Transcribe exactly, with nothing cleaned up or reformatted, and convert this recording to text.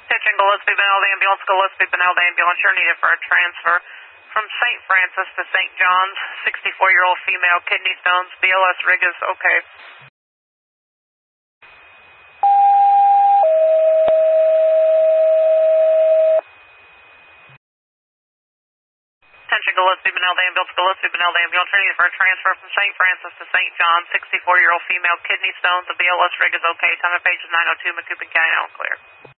Attention Gillespie Benilde Ambulance, Gillespie Benilde Ambulance, you're needed for a transfer from Saint Francis to Saint John's. sixty-four-year-old female, kidney stones, B L S rig is okay. Attention Gillespie Benilde Ambulance, Gillespie Benilde Ambulance, you're needed for a transfer from Saint Francis to Saint John's. sixty-four-year-old female, kidney stones, the B L S rig is okay. Time of page is nine oh two, Macoupin County, now clear.